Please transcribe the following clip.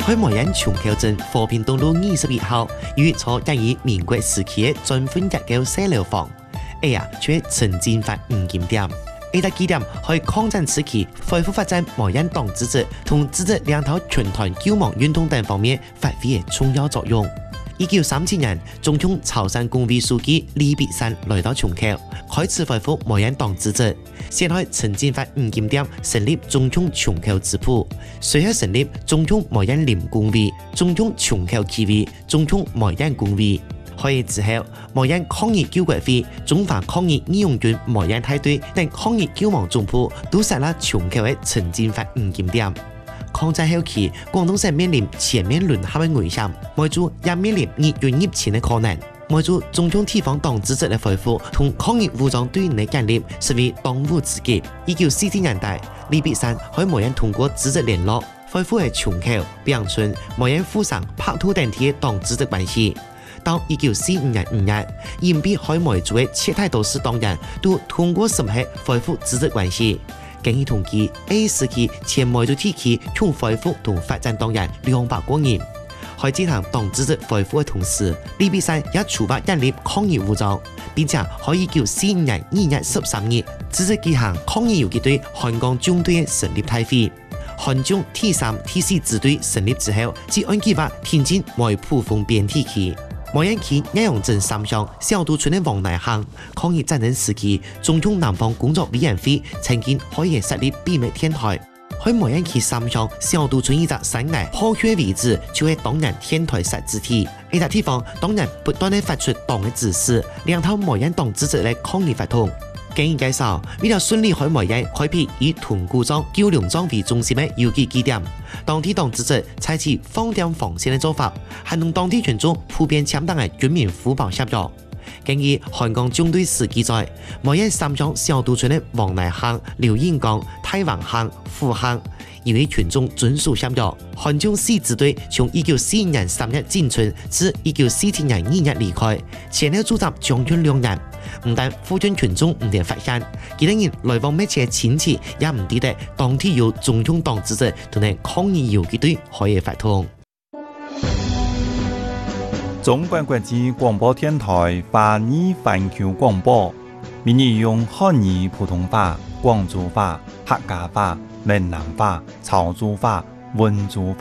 喺梅县琼口镇和平东路21号，与坐介于民国时期的专分结构洗楼房，却曾经发5检点。搭几点喺抗战时期恢复发展梅县党组织同组织两头群团救亡运动等方面发挥重要作用。1937年，中共潮汕工会书记李必山来到琼口，开始恢复梅县党组织，先喺曾经发5检点成立中共琼口支部，随后成立中共梅县林工会、中共琼口区会、中共梅县工会。开业之后，梅县抗日救国会、中华抗日义勇军梅县梯队等抗日救亡总部都设立琼口的曾经发5检点。抗战后期，广东省面临全面沦陷的危险，梅州也面临日运疫情的可能。梅州中共地方党组织的恢复同抗日武装队员的建立，成为当务之急。1940年代，李必山喺梅县通过组织联络，恢复了琼口、槟村、梅县富商、拍拖等地的党组织关系。到1945年5月，延毕喺梅州的七大都市党员都通过审核恢复组织关系。根据统计，20世纪全梅州地区共恢复同发展党员200多人。在进行党组织恢复的同时，李必山也出发建立抗日武装，并且在1945年2月13日组织举行抗日游击队汉江中队的成立大会。汉江第3、第4支队成立之后，即按计划挺进梅浦丰边地区。梅县区叶阳镇3乡小渡村的王乃巷，抗日战争时期，中共南方工作委员会曾经开业设立秘密天台。在梅县区3乡小渡村一个山崖坡缺位置，就系党人天台设置体。呢个地方，党人不断地发出党的指示，两头梅县党组织的抗日活动。经介绍，为了顺利在梅县开辟以屯古庄、九龙庄为中心的游击据点，当地党组织采取放点防线的做法，还同当地群众普遍签订的军民互保协约。根据汉江中队史记载，梅县3乡小渡村的王乃巷、刘应江、太王巷、富巷，因为群众遵守协约，汉江4支队从1941年3月进村至1947年2月离开，前后驻扎将近2年。唔但附近群众唔得发现，其他人来往密切的亲戚也唔记得当地有中共党组织同埋抗日游击队可以发通。 中国国际广播电台华语环球广播，闽语用汉语、普通话、广州话、客家话、闽南话、潮州话、温州话。